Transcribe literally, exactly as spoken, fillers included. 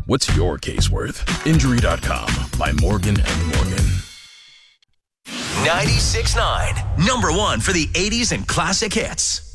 What's your case worth? Injury dot com by Morgan and Morgan. ninety-six point nine, number one for the eighties and classic hits.